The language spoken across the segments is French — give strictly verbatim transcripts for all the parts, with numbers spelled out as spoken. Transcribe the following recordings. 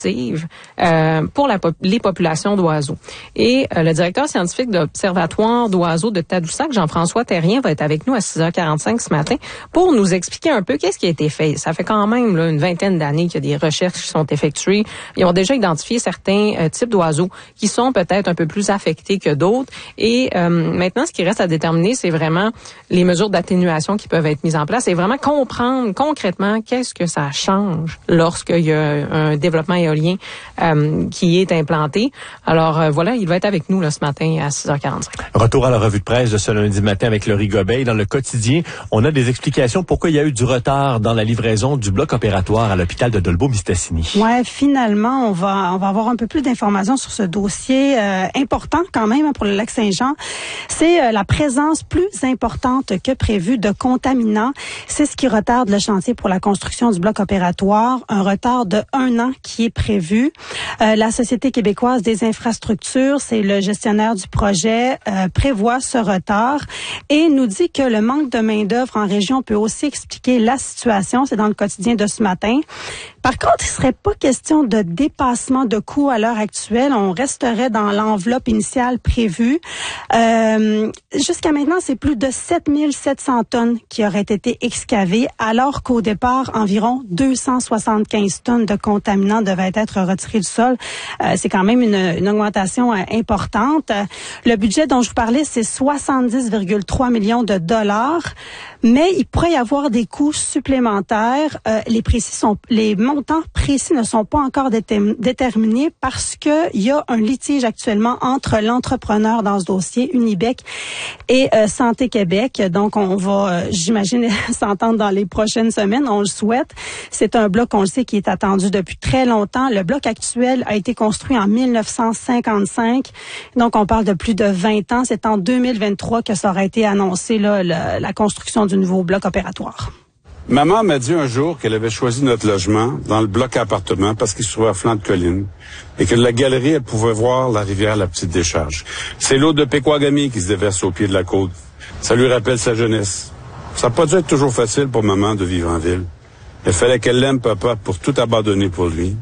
Euh, pour la, les populations d'oiseaux. Et euh, le directeur scientifique de l'Observatoire d'oiseaux de Tadoussac, Jean-François Terrien, va être avec nous à six heures quarante-cinq ce matin pour nous expliquer un peu qu'est-ce qui a été fait. Ça fait quand même là, une vingtaine d'années qu'il y a des recherches qui sont effectuées. Ils ont déjà identifié certains euh, types d'oiseaux qui sont peut-être un peu plus affectés que d'autres. Et euh, maintenant, ce qui reste à déterminer, c'est vraiment les mesures d'atténuation qui peuvent être mises en place et vraiment comprendre concrètement qu'est-ce que ça change lorsqu'il y a un développement éolien Euh, qui est implanté. Alors euh, voilà, il va être avec nous là, ce matin à six heures quarante-cinq. Retour à la revue de presse de ce lundi matin avec Laurie Gobeil. Dans le quotidien, on a des explications pourquoi il y a eu du retard dans la livraison du bloc opératoire à l'hôpital de Dolbeau-Mistassini. Ouais, finalement, on va on va avoir un peu plus d'informations sur ce dossier euh, important quand même pour le Lac-Saint-Jean. C'est euh, la présence plus importante que prévu de contaminants. C'est ce qui retarde le chantier pour la construction du bloc opératoire. Un retard de un an qui est prévu. Euh, la Société québécoise des infrastructures, c'est le gestionnaire du projet, euh, prévoit ce retard et nous dit que le manque de main-d'œuvre en région peut aussi expliquer la situation. C'est dans le quotidien de ce matin. Par contre, il ne serait pas question de dépassement de coûts à l'heure actuelle. On resterait dans l'enveloppe initiale prévue. Euh, jusqu'à maintenant, c'est plus de sept mille sept cents tonnes qui auraient été excavées, alors qu'au départ, environ deux cent soixante-quinze tonnes de contaminants devaient être retirés du sol. Euh, c'est quand même une, une augmentation euh, importante. Le budget dont je vous parlais, c'est soixante-dix virgule trois millions de dollars. Mais il pourrait y avoir des coûts supplémentaires. Euh, les précis sont, les montants précis ne sont pas encore déterm- déterminés parce que il y a un litige actuellement entre l'entrepreneur dans ce dossier, Unibec, et euh, Santé Québec. Donc, on va, euh, j'imagine, s'entendre dans les prochaines semaines. On le souhaite. C'est un bloc, on le sait, qui est attendu depuis très longtemps. Le bloc actuel a été construit en mille neuf cent cinquante-cinq. Donc, on parle de plus de vingt ans. C'est en deux mille vingt-trois que ça aurait été annoncé, là, la, la construction du nouveau bloc opératoire. Maman m'a dit un jour qu'elle avait choisi notre logement dans le bloc appartement parce qu'il se trouvait à flanc de colline et que de la galerie, elle pouvait voir la rivière La Petite Décharge. C'est l'eau de Péquagami qui se déverse au pied de la côte. Ça lui rappelle sa jeunesse. Ça n'a pas dû être toujours facile pour maman de vivre en ville. Il fallait qu'elle l'aime, papa, pour tout abandonner pour lui.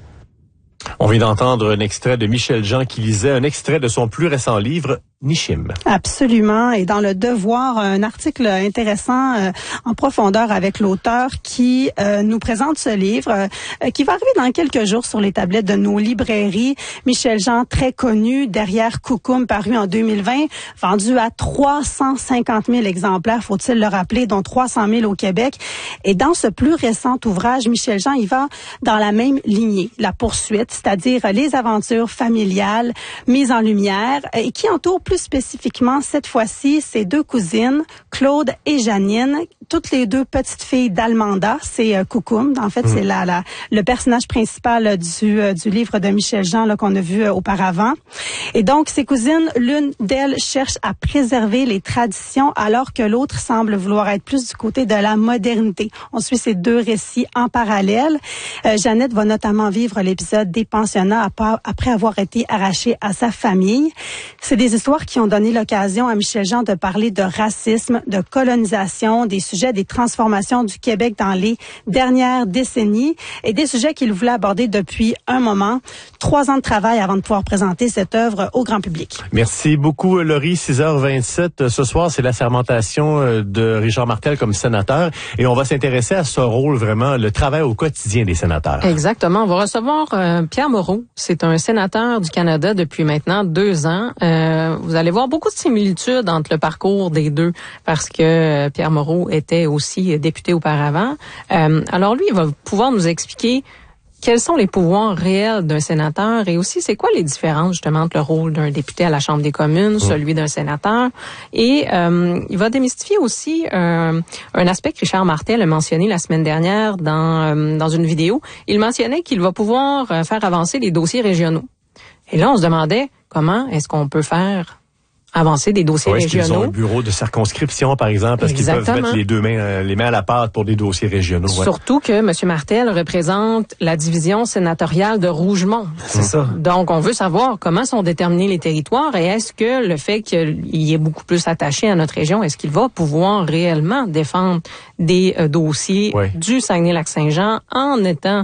On vient d'entendre un extrait de Michel Jean qui lisait un extrait de son plus récent livre, Nishim. Absolument. Et dans Le Devoir, un article intéressant euh, en profondeur avec l'auteur qui euh, nous présente ce livre euh, qui va arriver dans quelques jours sur les tablettes de nos librairies. Michel Jean, très connu, derrière Coucoum, paru en deux mille vingt, vendu à trois cent cinquante mille exemplaires, faut-il le rappeler, dont trois cent mille au Québec. Et dans ce plus récent ouvrage, Michel Jean, il va dans la même lignée, la poursuite, c'est-à-dire les aventures familiales mises en lumière et qui entourent plus spécifiquement, cette fois-ci, ses deux cousines, Claude et Janine, toutes les deux petites filles d'Almanda. C'est euh, Coucoum. En fait, mmh. c'est la, la, le personnage principal euh, du, euh, du livre de Michel Jean là, qu'on a vu euh, auparavant. Et donc, ces cousines, l'une d'elles cherche à préserver les traditions alors que l'autre semble vouloir être plus du côté de la modernité. On suit ces deux récits en parallèle. Euh, Jeannette va notamment vivre l'épisode des pensionnats après avoir été arrachée à sa famille. C'est des histoires qui ont donné l'occasion à Michel Jean de parler de racisme, de colonisation, des sujets des transformations du Québec dans les dernières décennies et des sujets qu'il voulait aborder depuis un moment. Trois ans de travail avant de pouvoir présenter cette œuvre au grand public. Merci beaucoup, Laurie. six heures vingt-sept. Ce soir, c'est la sermentation de Richard Martel comme sénateur et on va s'intéresser à ce rôle vraiment, le travail au quotidien des sénateurs. Exactement. On va recevoir euh, Pierre Moreau. C'est un sénateur du Canada depuis maintenant deux ans. Euh, vous allez voir beaucoup de similitudes entre le parcours des deux parce que euh, Pierre Moreau était aussi député auparavant. Euh, alors lui, il va pouvoir nous expliquer quels sont les pouvoirs réels d'un sénateur et aussi c'est quoi les différences justement entre le rôle d'un député à la Chambre des communes, mmh. celui d'un sénateur. Et euh, il va démystifier aussi euh, un aspect que Richard Martel a mentionné la semaine dernière dans, euh, dans une vidéo. Il mentionnait qu'il va pouvoir faire avancer les dossiers régionaux. Et là, on se demandait comment est-ce qu'on peut faire avancer des dossiers ouais, régionaux. Est-ce qu'ils ont un bureau de circonscription, par exemple? Est-ce qu'ils peuvent mettre les deux mains, les mains à la pâte pour des dossiers régionaux? Ouais. Surtout que M. Martel représente la division sénatoriale de Rougemont. C'est ça. Donc, on veut savoir comment sont déterminés les territoires et est-ce que le fait qu'il y ait beaucoup plus attaché à notre région, est-ce qu'il va pouvoir réellement défendre des euh, dossiers ouais. du Saguenay-Lac-Saint-Jean en étant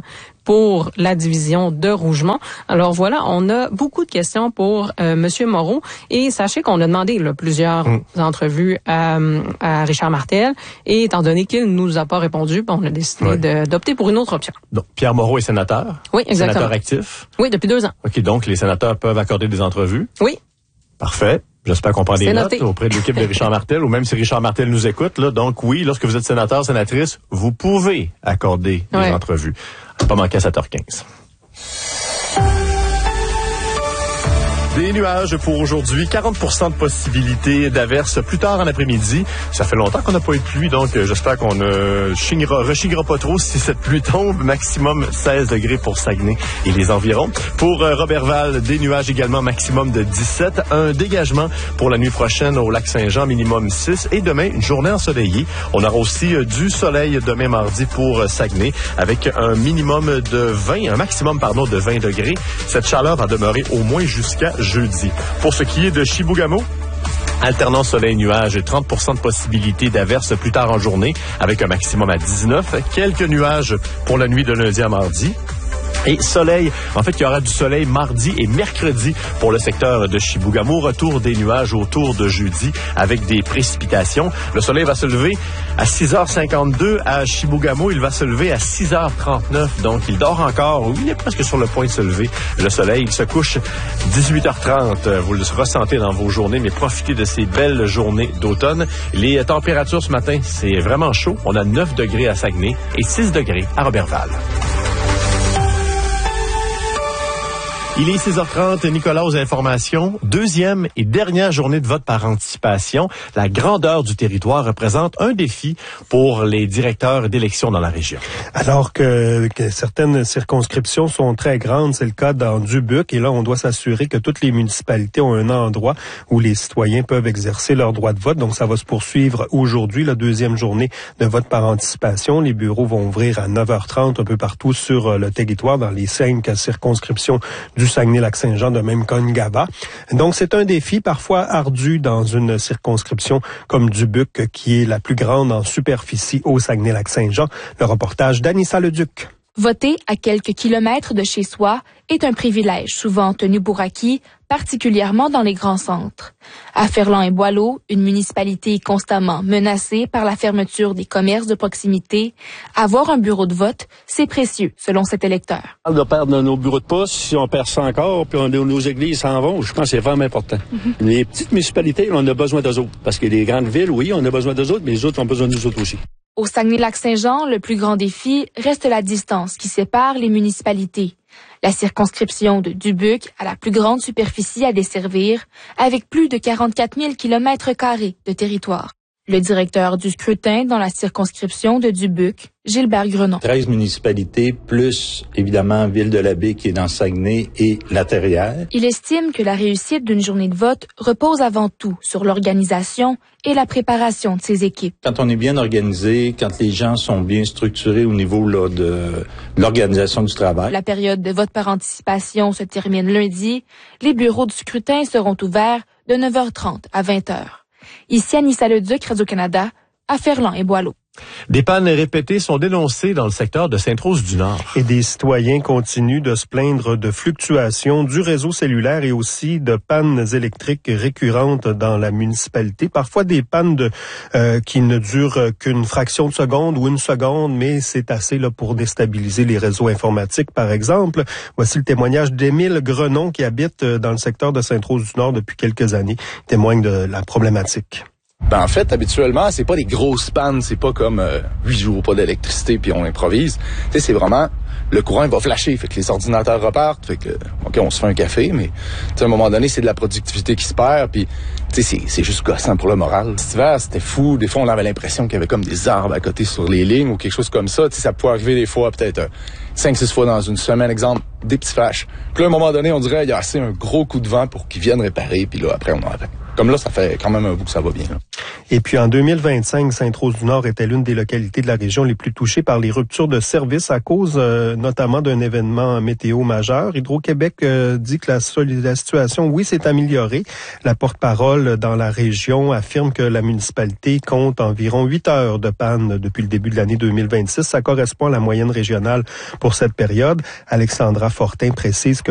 pour la division de Rougemont. Alors voilà, on a beaucoup de questions pour euh, Monsieur Moreau et sachez qu'on a demandé là, plusieurs mmh. entrevues à, à Richard Martel et étant donné qu'il ne nous a pas répondu, ben, on a décidé oui. de, d'opter pour une autre option. Donc, Pierre Moreau est sénateur? Oui, exactement. Sénateur actif? Oui, depuis deux ans. OK, donc les sénateurs peuvent accorder des entrevues? Oui. Parfait. J'espère qu'on prend des notes noté. auprès de l'équipe de Richard Martel, ou même si Richard Martel nous écoute. Là, donc oui, lorsque vous êtes sénateur, sénatrice, vous pouvez accorder des ouais. entrevues. Pas manquer à sept heures quinze. Des nuages pour aujourd'hui, quarante pour cent de possibilité d'averses plus tard en après-midi. Ça fait longtemps qu'on n'a pas eu de pluie, donc j'espère qu'on ne chignera, rechignera pas trop si cette pluie tombe. Maximum seize degrés pour Saguenay et les environs. Pour euh, Robertval, des nuages également, maximum de dix-sept. Un dégagement pour la nuit prochaine au Lac-Saint-Jean, minimum six. Et demain, une journée ensoleillée. On aura aussi euh, du soleil demain mardi pour euh, Saguenay, avec un minimum de vingt, un maximum, pardon, de vingt degrés. Cette chaleur va demeurer au moins jusqu'à jeudi. Pour ce qui est de Chibougamau, alternant soleil-nuages, trente pour cent de possibilité d'averses plus tard en journée, avec un maximum à dix-neuf. Quelques nuages pour la nuit de lundi à mardi. Et soleil, en fait, il y aura du soleil mardi et mercredi pour le secteur de Chibougamau. Retour des nuages autour de jeudi avec des précipitations. Le soleil va se lever à six heures cinquante-deux à Chibougamau. Il va se lever à six heures trente-neuf. Donc, il dort encore. Oui, il est presque sur le point de se lever. Le soleil, il se couche dix-huit heures trente. Vous le ressentez dans vos journées, mais profitez de ces belles journées d'automne. Les températures ce matin, c'est vraiment chaud. On a neuf degrés à Saguenay et six degrés à Robertval. Il est six heures trente, Nicolas aux informations. Deuxième et dernière journée de vote par anticipation. La grandeur du territoire représente un défi pour les directeurs d'élection dans la région. Alors que, que certaines circonscriptions sont très grandes, c'est le cas dans Dubuque. Et là, on doit s'assurer que toutes les municipalités ont un endroit où les citoyens peuvent exercer leur droit de vote. Donc, ça va se poursuivre aujourd'hui, la deuxième journée de vote par anticipation. Les bureaux vont ouvrir à neuf heures trente un peu partout sur le territoire dans les cinq circonscriptions du du Saguenay-Lac-Saint-Jean, de même Congaba. Donc, c'est un défi parfois ardu dans une circonscription comme Dubuque, qui est la plus grande en superficie au Saguenay-Lac-Saint-Jean. Le reportage d'Anissa Leduc. Voter à quelques kilomètres de chez soi est un privilège souvent tenu pour acquis, particulièrement dans les grands centres. À Ferland et Boileau, une municipalité constamment menacée par la fermeture des commerces de proximité, avoir un bureau de vote, c'est précieux, selon cet électeur. On va perdre nos bureaux de poste, si on perd ça encore, puis on, nos églises s'en vont, je pense que c'est vraiment important. Mm-hmm. Les petites municipalités, on a besoin d'eux autres. Parce que les grandes villes, oui, on a besoin d'eux autres, mais les autres ont besoin de nous autres aussi. Au Saguenay-Lac-Saint-Jean, le plus grand défi reste la distance qui sépare les municipalités. La circonscription de Dubuque a la plus grande superficie à desservir, avec plus de quarante-quatre mille kilomètres carrés de territoire. Le directeur du scrutin dans la circonscription de Dubuque, Gilbert Grenon. treize municipalités, plus évidemment Ville-de-la-Baie qui est dans Saguenay et La Terrière. Il estime que la réussite d'une journée de vote repose avant tout sur l'organisation et la préparation de ses équipes. Quand on est bien organisé, quand les gens sont bien structurés au niveau là, de l'organisation du travail. La période de vote par anticipation se termine lundi. Les bureaux du scrutin seront ouverts de neuf heures trente à vingt heures. Ici Anissa Leduc, Radio-Canada, à Ferland et Boileau. Des pannes répétées sont dénoncées dans le secteur de Sainte-Rose-du-Nord. Et des citoyens continuent de se plaindre de fluctuations du réseau cellulaire et aussi de pannes électriques récurrentes dans la municipalité. Parfois des pannes de, euh, qui ne durent qu'une fraction de seconde ou une seconde, mais c'est assez là pour déstabiliser les réseaux informatiques, par exemple. Voici le témoignage d'Émile Grenon qui habite dans le secteur de Sainte-Rose-du-Nord depuis quelques années. Il témoigne de la problématique. Ben en fait, habituellement, c'est pas des grosses pannes, c'est pas comme euh, huit jours pas d'électricité puis on improvise. Tu sais, c'est vraiment le courant il va flasher, fait que les ordinateurs repartent, fait que OK, on se fait un café, mais tu sais à un moment donné, c'est de la productivité qui se perd puis tu sais c'est c'est juste gossant pour le moral. Cet hiver, c'était fou, des fois on avait l'impression qu'il y avait comme des arbres à côté sur les lignes ou quelque chose comme ça, tu sais ça pouvait arriver des fois peut-être euh, cinq six fois dans une semaine, exemple, des petits flashs. Puis là à un moment donné, on dirait il y a assez un gros coup de vent pour qu'ils viennent réparer puis là après on en arrête. Comme là, ça fait quand même un bout que ça va bien. Là. Et puis en deux mille vingt-cinq, Sainte-Rose-du-Nord était l'une des localités de la région les plus touchées par les ruptures de service à cause euh, notamment d'un événement météo majeur. Hydro-Québec euh, dit que la, la situation, oui, s'est améliorée. La porte-parole dans la région affirme que la municipalité compte environ huit heures de panne depuis le début de l'année deux mille vingt-six. Ça correspond à la moyenne régionale pour cette période. Alexandra Fortin précise que